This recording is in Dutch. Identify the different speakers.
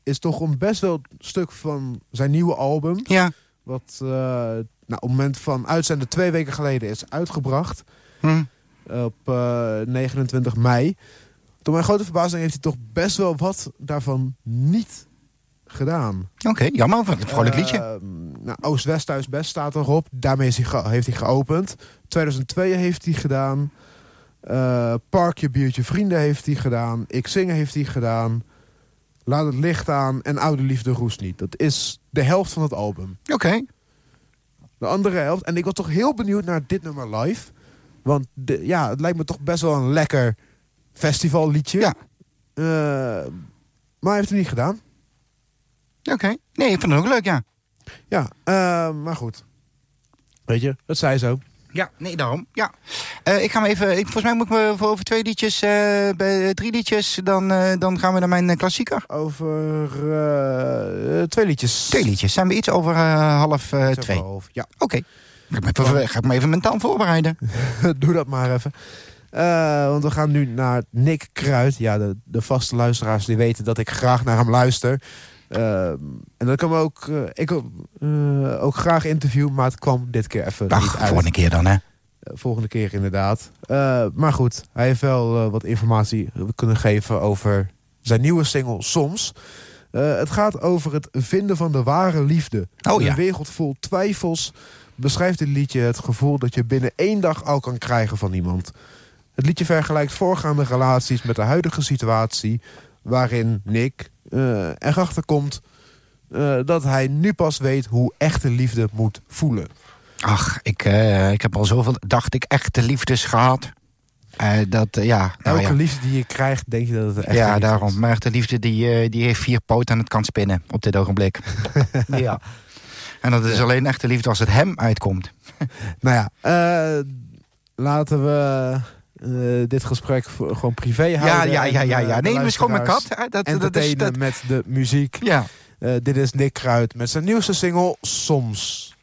Speaker 1: is toch een best wel stuk van zijn nieuwe album.
Speaker 2: Ja.
Speaker 1: Wat op het moment van uitzenden 2 weken geleden is uitgebracht. Op 29 mei. Tot mijn grote verbazing heeft hij toch best wel wat daarvan niet gedaan.
Speaker 2: Oké, jammer, wat een vrolijk liedje.
Speaker 1: Oost-West Thuis Best staat erop. Daarmee heeft hij geopend. 2002 heeft hij gedaan. Parkje, Biertje, Vrienden heeft hij gedaan. Ik Zingen heeft hij gedaan. Laat het licht aan en Oude Liefde roest niet. Dat is de helft van het album.
Speaker 2: Oké.
Speaker 1: De andere helft. En ik was toch heel benieuwd naar dit nummer live. Want het lijkt me toch best wel een lekker festivalliedje.
Speaker 2: Ja.
Speaker 1: Maar hij heeft het niet gedaan.
Speaker 2: Oké. Nee, ik vond het ook leuk, ja.
Speaker 1: Ja, maar goed. Weet je, dat zei zo.
Speaker 2: Ja, nee, daarom. Ja. Ik ga me even... volgens mij moet ik me over 2 liedjes... bij 3 liedjes, dan gaan we naar mijn klassieker.
Speaker 1: Over 2 liedjes.
Speaker 2: 2 liedjes. Zijn we iets over 1:30?
Speaker 1: Ja.
Speaker 2: Oké. Ga ik me even mentaal voorbereiden.
Speaker 1: Doe dat maar even. Want we gaan nu naar Nick Kruid. Ja, de vaste luisteraars die weten dat ik graag naar hem luister. En dat kan ik ook graag interviewen, maar het kwam dit keer even niet uit.
Speaker 2: Volgende keer dan, hè?
Speaker 1: Volgende keer inderdaad. Maar goed, hij heeft wel wat informatie kunnen geven over zijn nieuwe single Soms. Het gaat over het vinden van de ware liefde.
Speaker 2: Oh, ja.
Speaker 1: Een wereld vol twijfels beschrijft dit liedje het gevoel dat je binnen 1 dag al kan krijgen van iemand. Het liedje vergelijkt voorgaande relaties met de huidige situatie, waarin Nick erachter komt dat hij nu pas weet hoe echte liefde moet voelen.
Speaker 2: Ach, ik heb al zoveel, echte liefdes gehad.
Speaker 1: Elke liefde die je krijgt, denk je dat het echt is.
Speaker 2: Ja, daarom. Maar echte liefde die heeft 4 poten en het kan spinnen op dit ogenblik. Ja. En dat is alleen echte liefde als het hem uitkomt.
Speaker 1: Nou ja, laten we dit gesprek gewoon privé houden.
Speaker 2: Ja. Nee, maar is gewoon mijn kat.
Speaker 1: Entertainen met de muziek.
Speaker 2: Ja.
Speaker 1: Dit is Nick Kruid met zijn nieuwste single Soms.